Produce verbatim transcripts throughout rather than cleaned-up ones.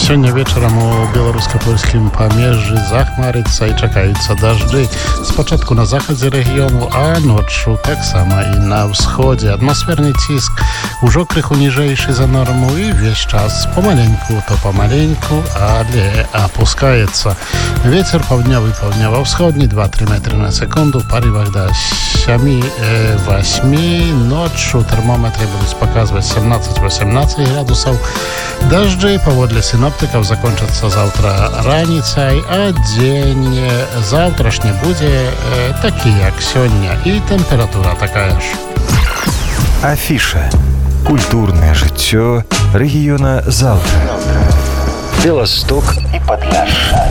Сёння вечарам у беларуска-польскім памежжы захмарыцца і чакаюцца дажджы. Спачатку на захадзе рэгіёну, а ноччу таксама і на ўсходзе. Атмасферны ціск ужо крыху ніжэйшы за норму і весь час помаленьку, то помаленьку, але опускаецца. Вецер паўднёвы паўднёва-ўсходні два-тры метры на секунду, парывах да сямі-восьмі. Ноччу тэрмометры будуць паказваць сямнаццаць-восемнаццаць градусаў. Дажджы паводле синоптыкаў закончацца заўтра раніцай, а дзень заўтрашні будзе э, такі, як сёння, і тэмпература такая ж. Афіша. Культурнае жыццё рэгіёна заўтра. Беласток і Падляшша.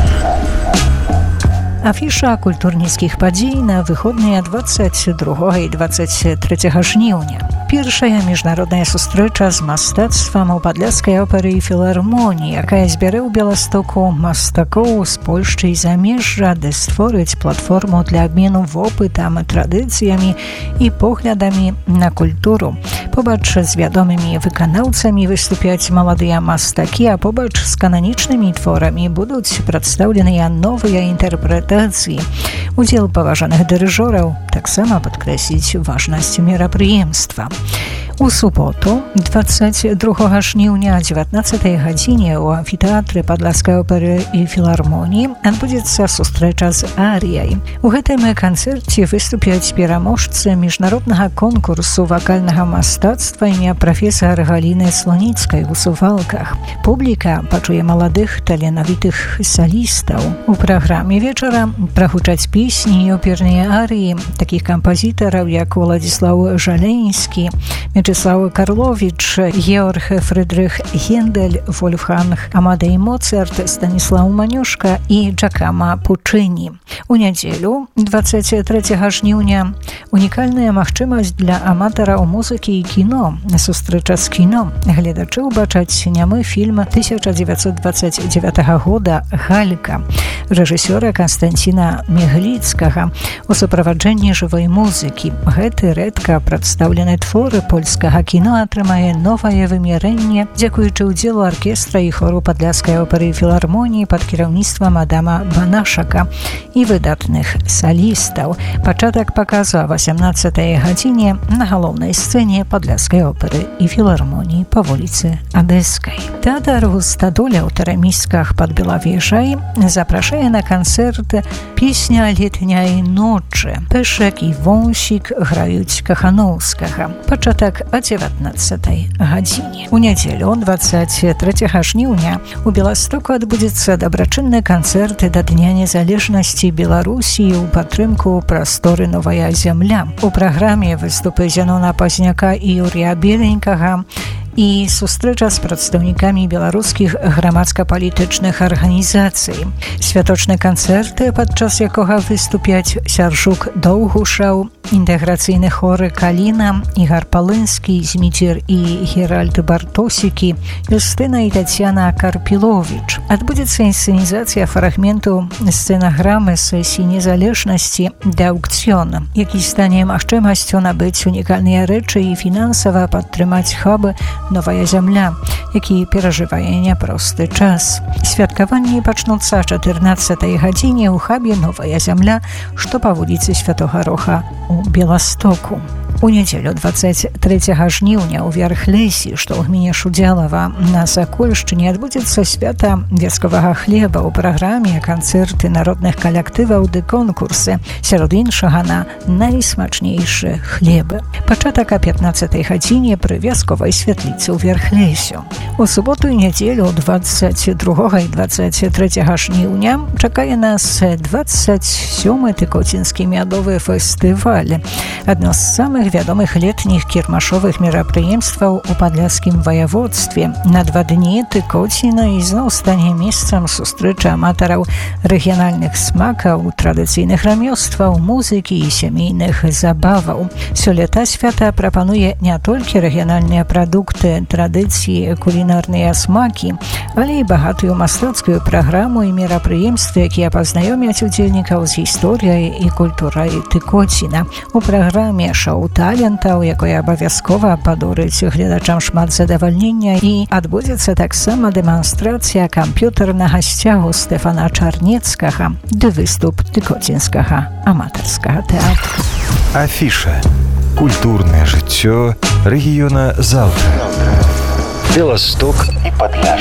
Афіша культурніцкіх падзей на выходныя дваццаць другога і дваццаць трэцяга жніўня. Першая міжнародная сустрэча з мастацтвам у падляшскай оперы і філармоніі, якая збярэ ў Беластоку мастакоў з Польшчы і замежжа, де створыць платформу для абмену вопытам, традыцыямі і поглядамі на культуру. Побач з вядомымі выканаўцамі выступяць маладыя мастакі, а побач з кананічнымі творамі будуць прадстаўленыя новыя інтэрпрэтацыі. Удзел паважаных дырыжораў таксама падкрэсліць важнасць мерапрыемства. У суботу, дваццаць другога жніўня о дзевятнаццатай гадзіне ў амфітэатры падляшскай оперы і філармоніі адбудзецца сустрэча з арыяй. У гэтым канцэрце выступяць пераможцы міжнароднага конкурсу вакальнага мастацтва імя прафесара Галіны Слоніцкай у Сувалках. Публіка пачуе маладых таленавітых салістаў. У праграме вечара прагучаць песні і оперныя арыі такіх кампазітараў, як Уладзіслаў Жалейскі, Мячеслав Карлович, Георг Фрыдрых Гендель, Вольфганг Амадей Моцарт, Станіслав Манюшка і Джакама Пучыні. У нядзелю, дваццаць трэцяга жніўня, унікальная магчымасць для аматараў музыкі і кіно. Сустрэча з кіно. Гледачы ўбачаць нямы фільм тысяча дзевяцьсот дваццаць дзевятага года «Галька» рэжысёра Канстанціна Мегліцкага у суправаджэнні жывой музыкі. Гэты рэдка прадстаўлены творы польскага кіно атрымае новае вымярэнне дзякуючы ўдзелу аркестра і хору падляшскай оперы і філармоніі пад кіраўніцтвам Адама Банашака і выдатных салістаў. Пачатак паказу о васямнаццатай гадзіне на галоўнай сцэне падляшскай оперы і філармоніі па вуліцы Адэскай. Тэатр Густадоля ў Тарамісках пад Белавежай запрашае на канцэрт «Песня летняй ночы». Пэшак і Вонсік граюць Кахановскага. Пачатак о дзевятнаццатай гадзіне. У нядзелю, дваццаць трэцяга жніўня, у Беластоку адбудзецца дабрачынны канцэрт да Дня незалежнасці Беларусі ў падтрымку прасторы «Новая зямля». У праграме выступы Зянона Пазняка і Юрія Беленькага і сустрэча з прадстаўнікамі беларускіх грамадска-палітычных арганізацый. Святочны канцэрт, падчас якога выступяць Сяржук Доўгушаў, інтэграцыйны хоры Каліна, Ігар Палынскі, Зміцер і Геральд Бартосікі, Юстына і Тацьяна Карпіловіч. Адбудзецца інсцэнізацыя фрагменту сцэнаграмы сесіі незалежнасці да аўкцыёна, які стане магчымасцю набыць унікальныя рэчы і фінансава падтрымаць хаб «Новая зямля», які перажывае няпросты час. Святкаванні пачнуцца о чатырнаццатай гадзіне ў хабе «Новая зямля», што па вуліцы Святога Роха у Беластоку. У нядзелю, дваццаць трэцяга жніўня, у Вярхлесі, што ў гміне Шудзялава на Сакольшчыне, адбудзецца свята вескавага хлеба. У праграме канцэрты народных калектываў ды конкурсы, сярод іншага на найсмачнейшы хлеб. Пачатак о пятнаццатай гадзіне пры вясковай святліцы ў Вярхлесю. У суботу і нядзелю, дваццаць другога і дваццаць трэцяга жніўня, чакае нас дваццаць сёмы Тыкоцінскі мядовы фестываль. Адно з самых вядомых летніх кірмашовых мерапрыемстваў у падляшскім ваяводстве. На два дні Тыкоціна ізноў стане месцам сустрэчы аматараў рэгіянальных смакаў, традыцыйных рамёстваў, музыкі і сямейных забаваў. Сёлета свята прапануе не толькі рэгіянальныя прадукты, традыцыі, кулінарыю, кулінарныя смакі, але і багатую мастацкую праграму і мерапрыемствы, якія пазнаёмяць удзельнікаў з гісторыяй і культурай Тыкоціна. У праграме шоу талентаў, якое абавязкова падорыць гледачам шмат задавальнення, і адбудзецца таксама дэманстрацыя камп'ютарнага сцягу Стэфана Чарнецкага ды выступ тыкоцінскага аматарскага тэатру. Афіша. Культурнае жыццё рэгіёна заўтра. Беласток і Падляшша.